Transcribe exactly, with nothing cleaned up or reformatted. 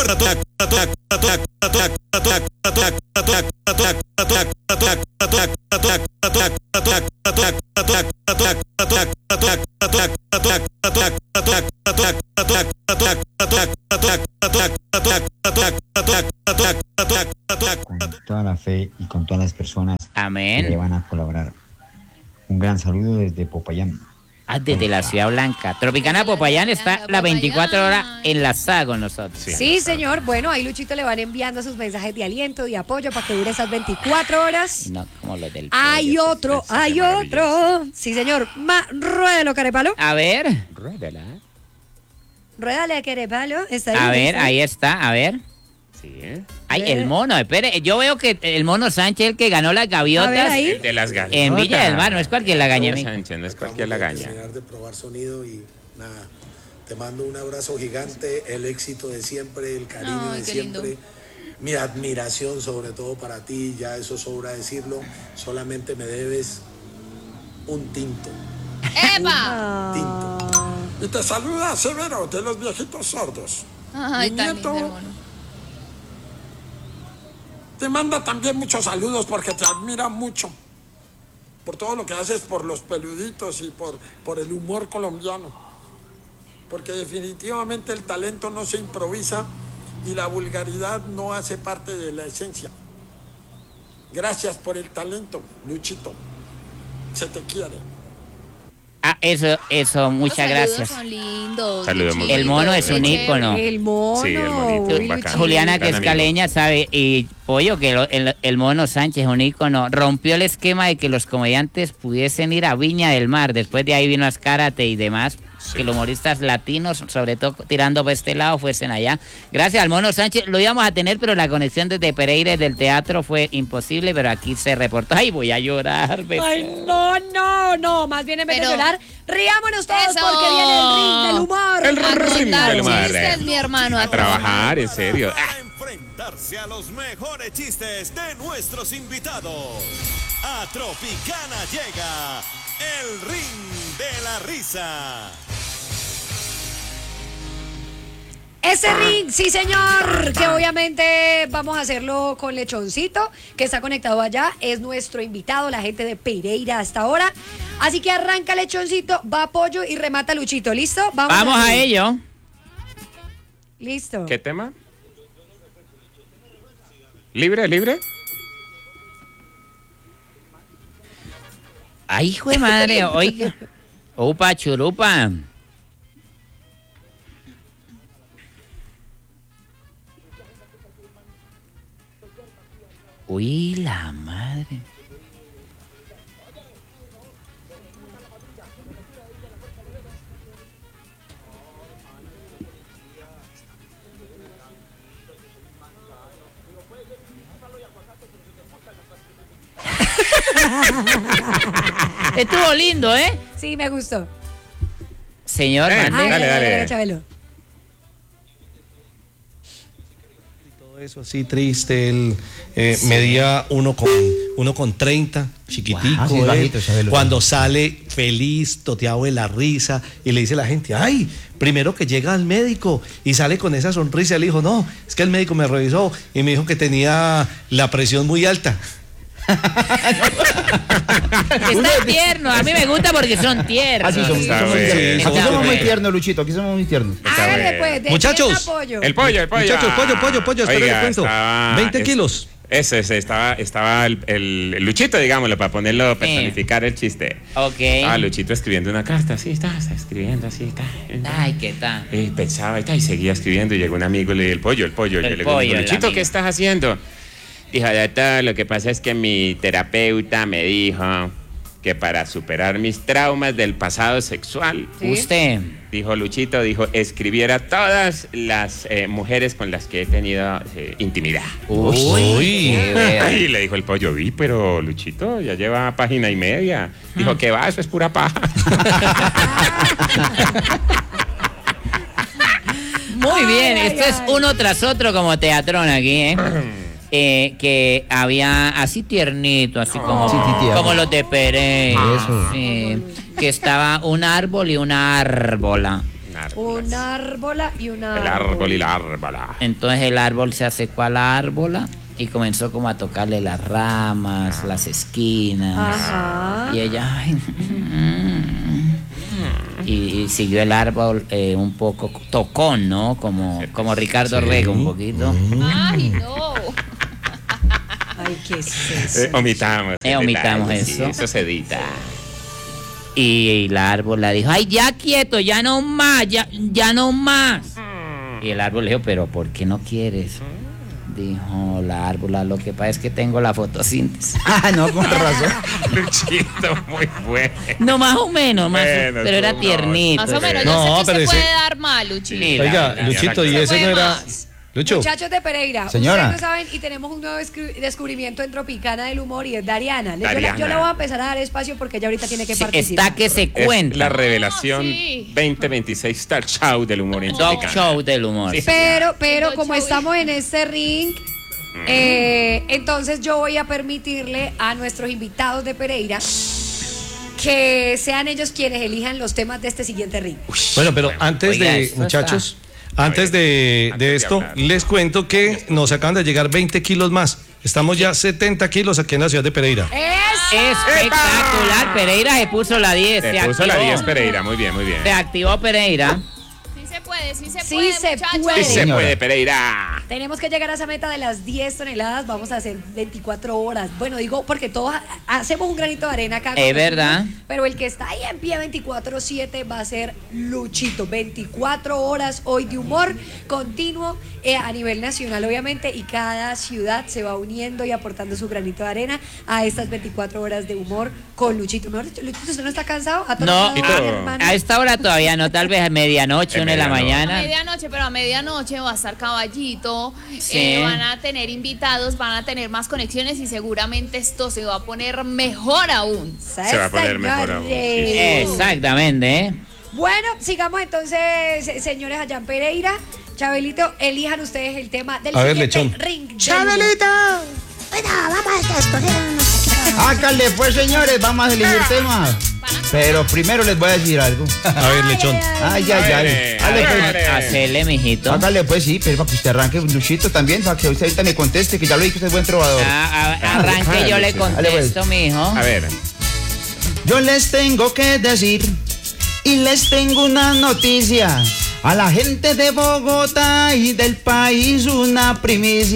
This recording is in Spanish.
Con toda la fe y con todas las personas Amén. que le van a colaborar. Un gran saludo desde Popayán. Ah, desde la Ciudad Blanca. Tropicana Popayán está las veinticuatro horas enlazada con nosotros. Sí. sí, señor. Bueno, ahí Luchito le van enviando sus mensajes de aliento, de apoyo para que dure esas veinticuatro horas. No, como los del Hay pollo, otro, sí, hay otro. Sí, señor. Ma, ruédalo, Carepalo. A ver. Ruédala. Ruédale, Carepalo. Está ahí, a ver, está. ahí está, a ver. Sí, ¿eh? Ay, el mono, espere, yo veo que el mono Sánchez, el que ganó las gaviotas. A ver, ahí. El de las gaviotas. En Villa del Mar, no es cualquier lagaña. No, Sánchez, no es cualquier lagaña. De probar sonido y nada, te mando un abrazo gigante, el éxito de siempre, el cariño Ay, de qué siempre, lindo. mi admiración sobre todo para ti, ya eso sobra decirlo, solamente me debes un tinto. ¡Epa! Un tinto. Y te saluda Severo de los viejitos sordos. Ay, Mi tan nieto lindo, hermano. te manda también muchos saludos porque te admira mucho por todo lo que haces por los peluditos y por, por el humor colombiano. Porque definitivamente el talento no se improvisa y la vulgaridad no hace parte de la esencia. Gracias por el talento, Luchito. Se te quiere. Ah, eso, eso, muchas Los saludos gracias. son lindos. Saludos, Luchito, El mono es un qué ícono. chévere. El mono. Sí, el monito, Uy, bacán. Luchito. Juliana, que Gran es amigo. caleña, sabe, y Pollo, que lo- el, el mono Sánchez es un ícono, rompió el esquema de que los comediantes pudiesen ir a Viña del Mar. Después de ahí vino Azcárate y demás, que los humoristas latinos, sobre todo tirando por este lado, fuesen allá. Gracias al mono Sánchez, lo íbamos a tener, pero la conexión desde Pereira y del teatro fue imposible, pero aquí se reportó. Ay, voy a llorar, bebé. Ay, no, no, no. Más bien en vez de Pero- llorar, riámonos todos Eso. porque viene el ring del humor. El A ring contar del humor. chistes, mi hermano. A trabajar, en serio. Ah, A enfrentarse a los mejores chistes de nuestros invitados. A Tropicana llega el ring de la risa. Ese ring, sí señor, que obviamente vamos a hacerlo con Lechoncito, que está conectado allá, es nuestro invitado, la gente de Pereira hasta ahora. Así que arranca Lechoncito, va Pollo y remata Luchito, ¿listo? Vamos a ello. Listo. ¿Qué tema? ¿Libre, libre? Ay, hijo de madre, oiga. Upa, churupa. Uy, la madre. Estuvo lindo, ¿eh? Sí, me gustó. Señor, Eh, mande. Ay, dale, dale, dale. Chabelo. Todo eso así triste, él eh, medía uno con, uno con treinta, chiquitico, Wow, sí, él, bajito, Chabelo. cuando sale feliz, toteado de la risa, y le dice a la gente, ay, primero que llega al médico, y sale con esa sonrisa, él dijo, no, es que el médico me revisó, y me dijo que tenía la presión muy alta. Está tierno, a mí me gusta porque son tiernos. Así somos, Está somos bien, tiernos. está Aquí somos muy bien. tiernos, Luchito, aquí somos muy tiernos. Hágale bueno. pues, de Muchachos, Pollo. El pollo, el pollo. Muchachos, pollo, pollo, pollo, espera, Oiga, les cuento. estaba- veinte es- kilos. Ese, ese, estaba, estaba el, el- el Luchito, digámoslo, para ponerlo, personificar el chiste. Ok. Ah, Luchito escribiendo una carta, así está, está escribiendo, así está. Ay, ¿qué tal? Y pensaba y, tal, y seguía escribiendo y llegó un amigo y le dijo, el pollo, el pollo. El y yo le pollo, digo, el Luchito, amigo. ¿qué estás haciendo? Dijo, doctor, lo que pasa es que mi terapeuta me dijo que para superar mis traumas del pasado sexual, ¿Sí? Usted. dijo Luchito, dijo, escribiera todas las eh, mujeres con las que he tenido eh, intimidad. Uy. qué vea. Y le dijo el pollo, vi, pero Luchito ya lleva página y media. Dijo, ¿qué va? Eso es pura paja. Muy bien, Ay, esto ay, es ay. uno tras otro como teatrón aquí, ¿eh? Eh, que había así tiernito, así como, Sí, sí, tierno. como los de Pereira. Eso. Sí, que estaba un árbol y una árbola. árbola. Un árbola y una El árbol y la árbola. Entonces el árbol se acercó a la árbola y comenzó como a tocarle las ramas, las esquinas. Ajá. Y ella, ay, mm. y, y siguió el árbol eh, un poco tocón, ¿no? Como, como Ricardo Sí. Rego, un poquito. Ay, no. Ay, ¿qué es eso? Eh, omitamos. Eh, el omitamos detalle, sí, eso. eso se edita. Y el árbol la dijo, ay, ya quieto, ya no más, ya, ya no más. Y el árbol le dijo, pero ¿por qué no quieres? Dijo la árbola, lo que pasa es que tengo la fotosíntesis. Ah, no, con razón. Luchito, muy bueno. No, más o menos, más, Bueno, pero era no, tiernito. Más o menos, No, yo sé que pero se ese- puede dar mal, Luchito. Sí. Oiga, la- Luchito, la- y la- ese no era... más. Lucho, Muchachos de Pereira, Señora. ustedes no saben y tenemos un nuevo descri- descubrimiento en Tropicana del humor y es Dariana. Le- Yo, le- Dariana. yo le voy a empezar a dar espacio porque ella ahorita tiene que Sí, participar. está que se Es cuenta. la revelación sí. veinte veintiséis Star Show del humor en Dog Tropicana. show del humor. Sí. Pero, pero El como show. estamos en este ring, eh, entonces yo voy a permitirle a nuestros invitados de Pereira que sean ellos quienes elijan los temas de este siguiente ring. bueno, pero antes Oiga, de, esto muchachos, A antes ver, de, antes de de esto, hablar. les cuento que nos acaban de llegar veinte kilos más. Estamos ya setenta kilos aquí en la ciudad de Pereira. Espectacular, Pereira se puso la diez. Se Se puso la activó. diez Pereira, muy bien, muy bien. Se activó Pereira. Sí se puede, sí se Sí puede, se muchachos. puede. Sí se Señora. puede, Pereira. Tenemos que llegar a esa meta de las diez toneladas. Vamos a hacer veinticuatro horas. Bueno, digo porque todos ha- hacemos un granito de arena acá. con Es los verdad. niños, Pero el que está ahí en pie veinticuatro siete va a ser Luchito. veinticuatro horas hoy de humor continuo eh, a nivel nacional, obviamente. Y cada ciudad se va uniendo y aportando su granito de arena a estas veinticuatro horas de humor con Luchito. Mejor dicho, Luchito, ¿usted no está cansado? ¿Ha No, trabajado, a- hermano? a esta hora todavía no, tal vez a medianoche, En una de la medianoche. A mañana. medianoche, pero a medianoche va a estar Caballito, Sí. eh, van a tener invitados, van a tener más conexiones y seguramente esto se va a poner mejor aún. Se va a poner mejor aún, sí, sí. Exactamente, ¿eh? Bueno, sigamos entonces, se- señores allá en Pereira. Chabelito, elijan ustedes el tema del A ver, siguiente lechón. ring. del Chabelito. Bueno, vamos a escoger unos. Háganle pues, señores, vamos a elegir temas. Pero primero les voy a decir algo. A ver, lechón. Ay, ay, ay. Hágale, Hágale, pues. hágale. Hacele, mijito. Hágale pues, sí, pero para que usted arranque, Luchito, también, para que usted ahorita me conteste, que ya lo dije que usted es buen trovador. Ah, a- arranque, yo le Dale, pues. contesto, mijo. A ver. Yo les tengo que decir y les tengo una noticia a la gente de Bogotá y del país, una primicia.